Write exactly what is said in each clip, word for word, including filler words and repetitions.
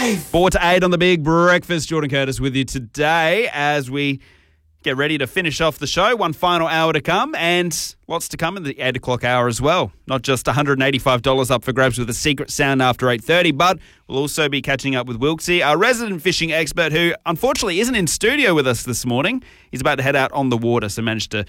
Wave. Four to eight on the Big Breakfast. Jordan Curtis with you today as we get ready to finish off the show. One final hour to come and lots to come in the eight o'clock hour as well. Not just one hundred eighty-five dollars up for grabs with a secret sound after eight thirty, but we'll also be catching up with Wilksy, our resident fishing expert who unfortunately isn't in studio with us this morning. He's about to head out on the water, so managed to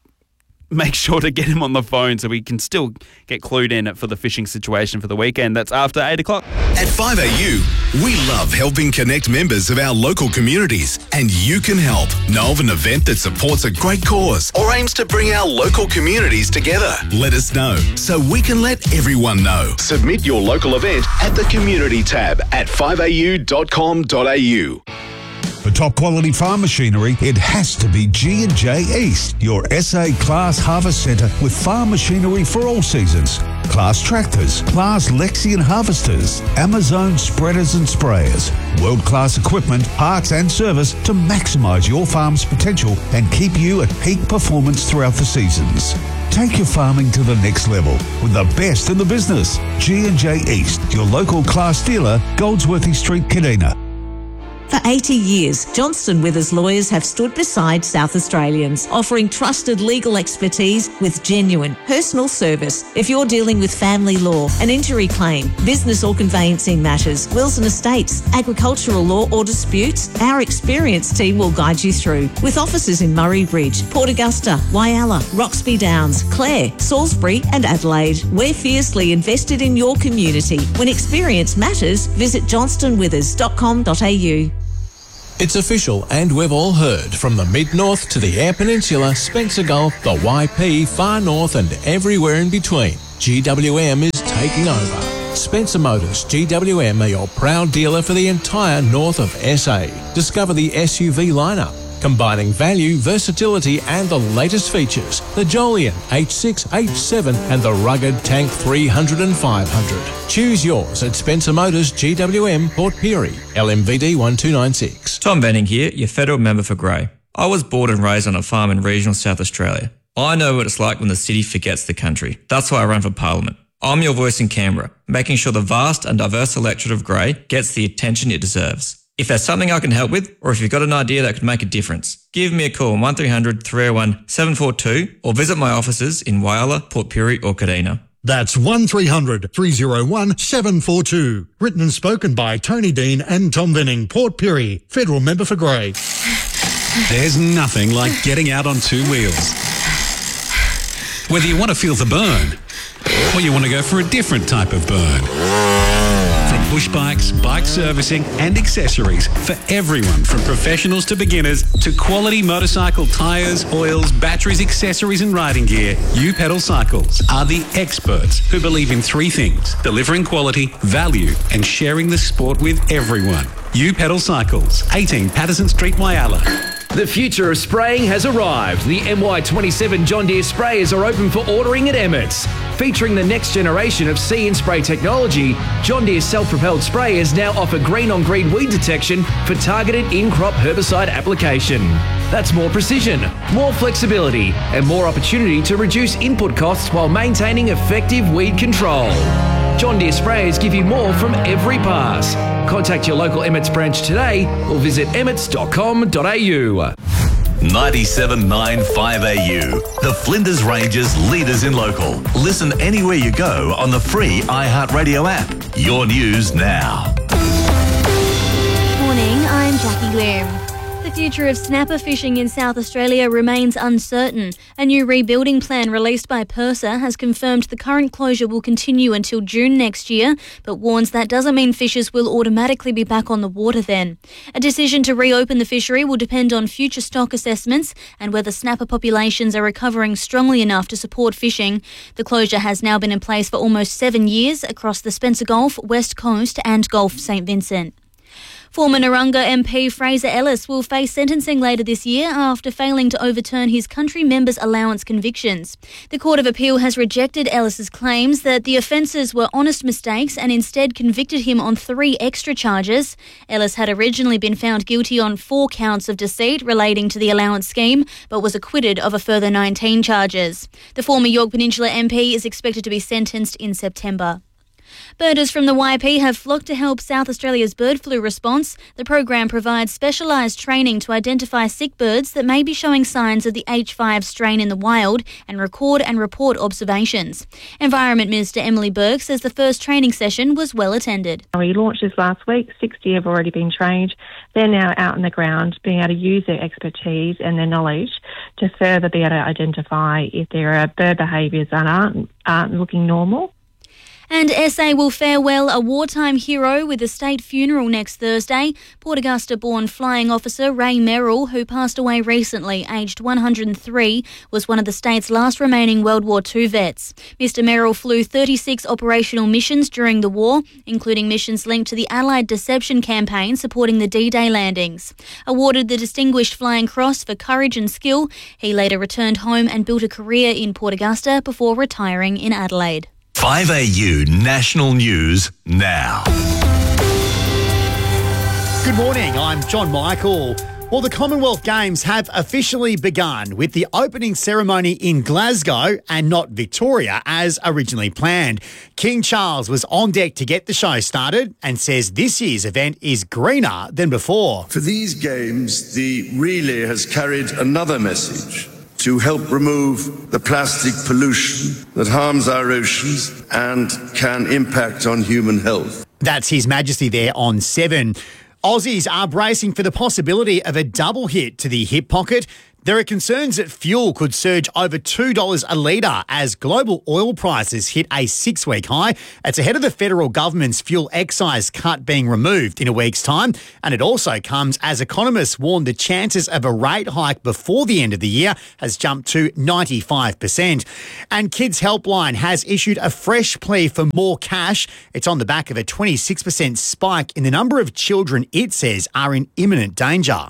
make sure to get him on the phone so we can still get clued in for the fishing situation for the weekend. That's after eight o'clock. At five A U, we love helping connect members of our local communities, and you can help. Know of an event that supports a great cause or aims to bring our local communities together? Let us know so we can let everyone know. Submit your local event at the Community tab at five a u dot com dot a u. For top quality farm machinery, it has to be G and J East, your S A Class Harvest Centre with farm machinery for all seasons. Class tractors, Class Lexion harvesters, Amazon spreaders and sprayers, world-class equipment, parts and service to maximise your farm's potential and keep you at peak performance throughout the seasons. Take your farming to the next level with the best in the business. G and J East, your local Class dealer, Goldsworthy Street, Kadina. For eighty years, Johnston Withers lawyers have stood beside South Australians, offering trusted legal expertise with genuine personal service. If you're dealing with family law, an injury claim, business or conveyancing matters, wills and estates, agricultural law or disputes, our experienced team will guide you through. With offices in Murray Bridge, Port Augusta, Wyalla, Roxby Downs, Clare, Salisbury and Adelaide, we're fiercely invested in your community. When experience matters, visit johnston withers dot com dot a u. It's official, and we've all heard, from the Mid-North to the Eyre Peninsula, Spencer Gulf, the Y P, Far North and everywhere in between. G W M is taking over. Spencer Motors G W M are your proud dealer for the entire north of S A. Discover the S U V lineup, combining value, versatility and the latest features. The Jolion H six, H seven and the rugged Tank three hundred and five hundred. Choose yours at Spencer Motors G W M, Port Pirie, L M V D one two nine six. Tom Benning here, your federal member for Grey. I was born and raised on a farm in regional South Australia. I know what it's like when the city forgets the country. That's why I run for Parliament. I'm your voice in Canberra, making sure the vast and diverse electorate of Grey gets the attention it deserves. If there's something I can help with, or if you've got an idea that could make a difference, give me a call on one three hundred, three oh one, seven four two or visit my offices in Wyalla, Port Pirie or Kadina. That's one three hundred, three oh one, seven four two. Written and spoken by Tony Dean and Tom Benning, Port Pirie, Federal Member for Grey. There's nothing like getting out on two wheels. Whether you want to feel the burn, or you want to go for a different type of burn. From bush bikes, bike servicing and accessories for everyone from professionals to beginners to quality motorcycle tyres, oils, batteries, accessories and riding gear, U Pedal Cycles are the experts who believe in three things: delivering quality, value and sharing the sport with everyone. U Pedal Cycles, eighteen Patterson Street, Wyalla. The future of spraying has arrived. The M Y twenty-seven John Deere sprayers are open for ordering at Emmett's. Featuring the next generation of See and Spray technology, John Deere self-propelled sprayers now offer green-on-green weed detection for targeted in-crop herbicide application. That's more precision, more flexibility, and more opportunity to reduce input costs while maintaining effective weed control. John Deere sprayers give you more from every pass. Contact your local Emmett's branch today or visit emmets dot com dot a u. ninety-seven point nine five A U, the Flinders Ranges leaders in local. Listen anywhere you go on the free iHeartRadio app. Your news now. Morning, I'm Jackie Graham. The future of snapper fishing in South Australia remains uncertain. A new rebuilding plan released by PIRSA has confirmed the current closure will continue until June next year, but warns that doesn't mean fishers will automatically be back on the water then. A decision to reopen the fishery will depend on future stock assessments and whether snapper populations are recovering strongly enough to support fishing. The closure has now been in place for almost seven years across the Spencer Gulf, West Coast and Gulf Saint Vincent. Former Narungga M P Fraser Ellis will face sentencing later this year after failing to overturn his country members' allowance convictions. The Court of Appeal has rejected Ellis's claims that the offences were honest mistakes and instead convicted him on three extra charges. Ellis had originally been found guilty on four counts of deceit relating to the allowance scheme, but was acquitted of a further nineteen charges. The former Yorke Peninsula M P is expected to be sentenced in September. Birders from the Y P have flocked to help South Australia's bird flu response. The program provides specialised training to identify sick birds that may be showing signs of the H five strain in the wild and record and report observations. Environment Minister Emily Burke says the first training session was well attended. We launched this last week. sixty have already been trained. They're now out on the ground being able to use their expertise and their knowledge to further be able to identify if there are bird behaviours that aren't, aren't looking normal. And S A will farewell a wartime hero with a state funeral next Thursday. Port Augusta-born flying officer Ray Merrill, who passed away recently, aged one hundred three, was one of the state's last remaining World War Two vets. Mister Merrill flew thirty-six operational missions during the war, including missions linked to the Allied Deception Campaign supporting the D-Day landings. Awarded the Distinguished Flying Cross for courage and skill, he later returned home and built a career in Port Augusta before retiring in Adelaide. five A U National News now. Good morning, I'm John Michael. Well, the Commonwealth Games have officially begun with the opening ceremony in Glasgow and not Victoria as originally planned. King Charles was on deck to get the show started and says this year's event is greener than before. For these Games, the relay has carried another message: to help remove the plastic pollution that harms our oceans and can impact on human health. That's His Majesty there on seven. Aussies are bracing for the possibility of a double hit to the hip pocket. There are concerns that fuel could surge over two dollars a litre as global oil prices hit a six-week high. It's ahead of the federal government's fuel excise cut being removed in a week's time. And it also comes as economists warn the chances of a rate hike before the end of the year has jumped to ninety-five percent. And Kids Helpline has issued a fresh plea for more cash. It's on the back of a twenty-six percent spike in the number of children it says are in imminent danger.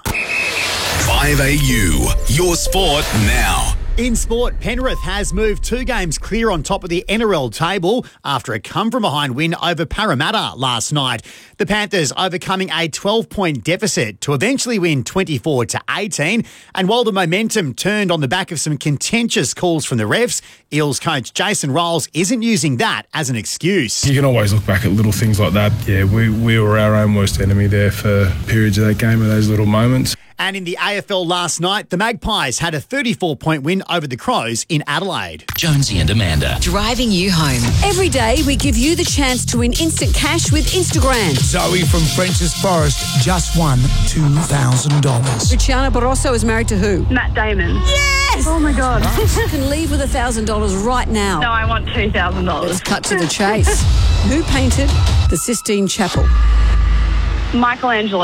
five A U, your sport now. In sport, Penrith has moved two games clear on top of the N R L table after a come-from-behind win over Parramatta last night. The Panthers overcoming a twelve-point deficit to eventually win twenty-four to eighteen. And while the momentum turned on the back of some contentious calls from the refs, Eels coach Jason Rolls isn't using that as an excuse. You can always look back at little things like that. Yeah, we, we were our own worst enemy there for periods of that game and those little moments. And in the A F L last night, the Magpies had a thirty-four point win over the Crows in Adelaide. Jonesy and Amanda. Driving you home. Every day we give you the chance to win instant cash with Instagram. Zoe from French's Forest just won two thousand dollars. Luciana Barroso is married to who? Matt Damon. Yes! Oh my God. You can leave with one thousand dollars right now. No, I want two thousand dollars. Let's cut to the chase. Who painted the Sistine Chapel? Michelangelo.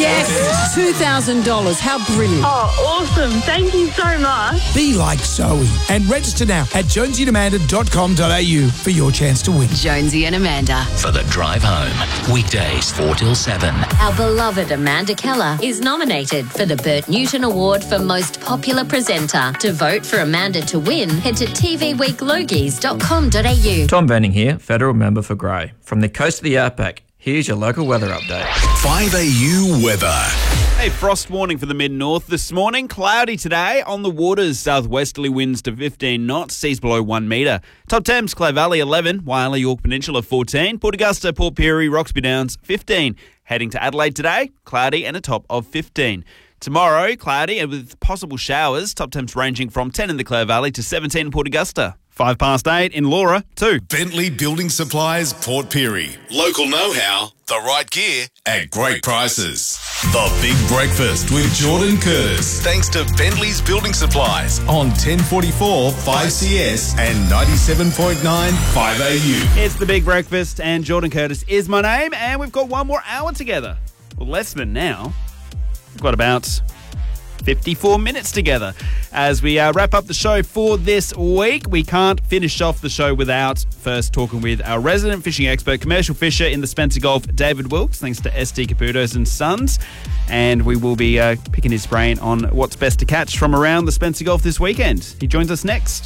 Yes, two thousand dollars. How brilliant. Oh, awesome. Thank you so much. Be like Zoe and register now at jonesy and amanda dot com dot a u for your chance to win. Jonesy and Amanda. For the drive home. Weekdays four till seven. Our beloved Amanda Keller is nominated for the Bert Newton Award for Most Popular Presenter. To vote for Amanda to win, head to t v week logies dot com dot a u. Tom Benning here, federal member for Grey. From the coast of the outback, here's your local weather update. five A U weather. A frost warning for the mid-north this morning. Cloudy today on the waters. Southwesterly winds to fifteen knots. Seas below one metre. Top Thames, Clay Valley eleven. Whyalla, York Peninsula fourteen. Port Augusta, Port Pirie, Roxby Downs fifteen. Heading to Adelaide today, cloudy and a top of fifteen. Tomorrow, cloudy and with possible showers. Top temps ranging from ten in the Clare Valley to seventeen in Port Augusta. Five past eight in Laura, two. Bentley Building Supplies, Port Pirie. Local know-how, the right gear at great prices. The Big Breakfast with Jordan Curtis. Thanks to Bentley's Building Supplies on ten forty-four five C S and ninety-seven point nine five A U. It's The Big Breakfast and Jordan Curtis is my name, and we've got one more hour together. Well, less than now. We've got about fifty-four minutes together. As we uh, wrap up the show for this week, we can't finish off the show without first talking with our resident fishing expert, commercial fisher in the Spencer Gulf, David Wilkes, thanks to S D Caputos and Sons. And we will be uh, picking his brain on what's best to catch from around the Spencer Gulf this weekend. He joins us next.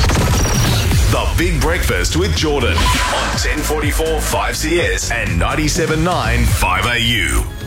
The Big Breakfast with Jordan on ten forty-four five C S and ninety-seven point nine five A U.